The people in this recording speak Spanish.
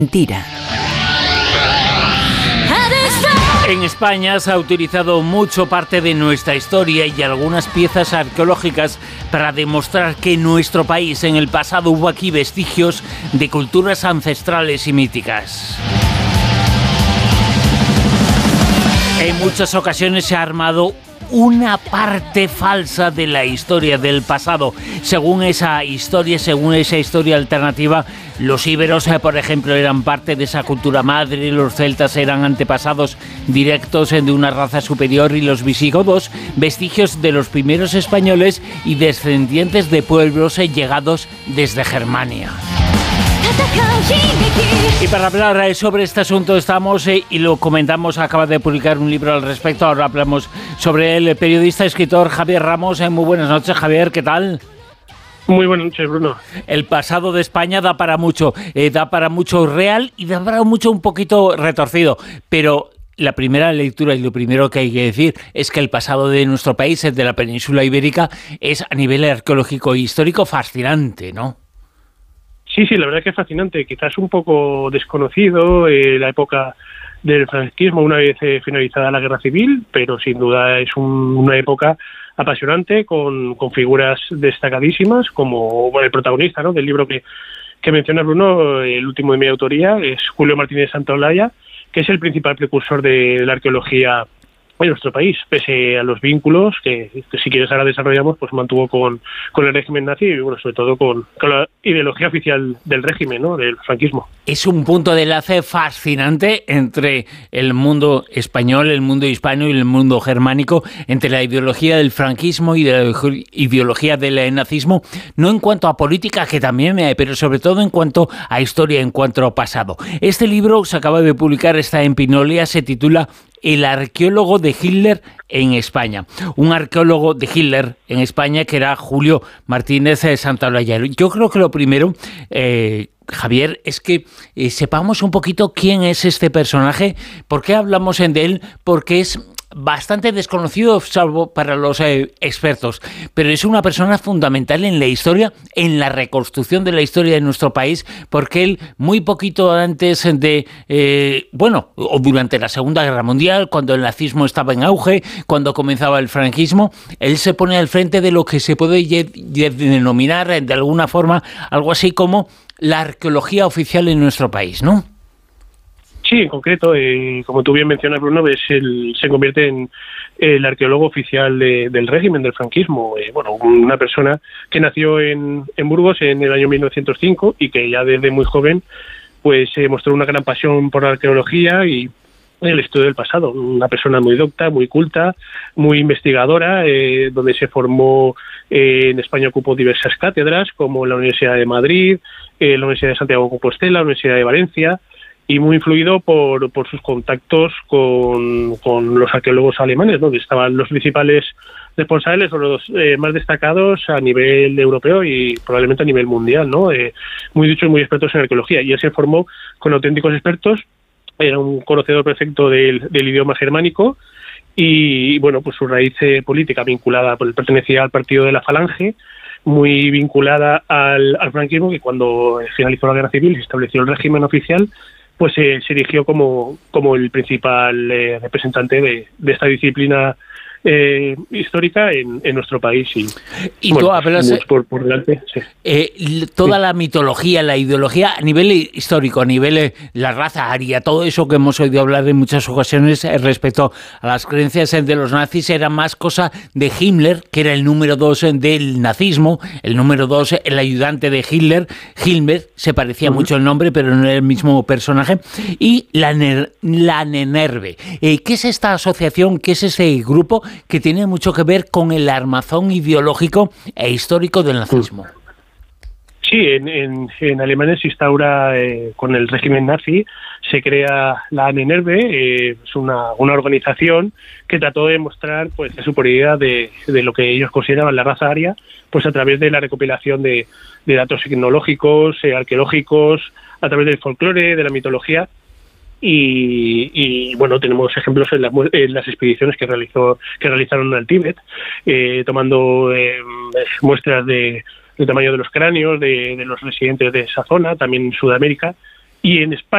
Mentira. En España se ha utilizado mucho parte de nuestra historia y algunas piezas arqueológicas para demostrar que en nuestro país en el pasado hubo aquí vestigios de culturas ancestrales y míticas. En muchas ocasiones se ha armado una parte falsa de la historia del pasado. Según esa historia alternativa, los íberos, por ejemplo, eran parte de esa cultura madre, los celtas eran antepasados directos de una raza superior y los visigodos, vestigios de los primeros españoles y descendientes de pueblos llegados desde Germania. Y para hablar sobre este asunto estamos, y lo comentamos, acaba de publicar un libro al respecto, ahora hablamos sobre el periodista, escritor Javier Ramos. Muy buenas noches, Javier, ¿qué tal? Muy buenas noches, Bruno. El pasado de España da para mucho real y da para mucho un poquito retorcido, pero la primera lectura y lo primero que hay que decir es que el pasado de nuestro país, el de la península ibérica, es a nivel arqueológico e histórico fascinante, ¿no? Sí, la verdad que es fascinante, quizás un poco desconocido, la época del franquismo una vez finalizada la guerra civil, pero sin duda es una época apasionante con figuras destacadísimas como el protagonista, ¿no?, del libro que menciona Bruno, el último de mi autoría, es Julio Martínez Santaolalla, que es el principal precursor de la arqueología en nuestro país, pese a los vínculos que si quieres ahora desarrollamos, pues mantuvo con el régimen nazi y bueno, sobre todo con la ideología oficial del régimen, ¿no?, del franquismo. Es un punto de enlace fascinante entre el mundo español, el mundo hispano y el mundo germánico, entre la ideología del franquismo y la ideología del nazismo, no en cuanto a política, que también, pero sobre todo en cuanto a historia, en cuanto a pasado. Este libro se acaba de publicar, está en Pinolia, se titula El arqueólogo de Hitler en España. Un arqueólogo de Hitler en España que era Julio Martínez Santaolalla. Yo creo que lo primero, Javier, es que sepamos un poquito quién es este personaje, por qué hablamos de él, porque es bastante desconocido, salvo para los expertos, pero es una persona fundamental en la historia, en la reconstrucción de la historia de nuestro país, porque él, muy poquito antes de, o durante la Segunda Guerra Mundial, cuando el nazismo estaba en auge, cuando comenzaba el franquismo, él se pone al frente de lo que se puede denominar, de alguna forma, algo así como la arqueología oficial en nuestro país, ¿no? Sí, en concreto, como tú bien mencionas, Bruno, se convierte en el arqueólogo oficial del régimen, del franquismo. Una persona que nació en Burgos en el año 1905 y que ya desde muy joven pues mostró una gran pasión por la arqueología y el estudio del pasado. Una persona muy docta, muy culta, muy investigadora, donde se formó, en España ocupó diversas cátedras, como la Universidad de Madrid, la Universidad de Santiago de Compostela, la Universidad de Valencia, y muy influido por sus contactos con los arqueólogos alemanes, donde estaban los principales responsables o los más destacados a nivel europeo y probablemente a nivel mundial, ¿no? Muy expertos en arqueología. Y él se formó con auténticos expertos, era un conocedor perfecto del idioma germánico y, pues su raíz política vinculada, pues pertenecía al partido de la Falange, muy vinculada al franquismo, que cuando finalizó la guerra civil y se estableció el régimen oficial, pues se erigió como el principal representante de esta disciplina histórica en nuestro país. Y tú hablas por delante, sí. Toda la mitología, la ideología a nivel histórico, a nivel la raza aria, todo eso que hemos oído hablar en muchas ocasiones respecto a las creencias de los nazis, era más cosa de Himmler, que era el número 2 del nazismo, el número 2, el ayudante de Hitler. Himmler se parecía mucho el nombre, pero no era el mismo personaje. Y la Nenerve. ¿Qué es esta asociación? ¿Qué es ese grupo que tiene mucho que ver con el armazón ideológico e histórico del nazismo? Sí, en Alemania se instaura, con el régimen nazi, se crea la Nenerve, es una organización que trató de mostrar pues la superioridad de lo que ellos consideraban la raza aria, pues a través de la recopilación de datos etnológicos, arqueológicos, a través del folclore, de la mitología. Y tenemos ejemplos en las expediciones que realizaron al Tíbet, tomando muestras del tamaño de los cráneos de los residentes de esa zona, también en Sudamérica, y en España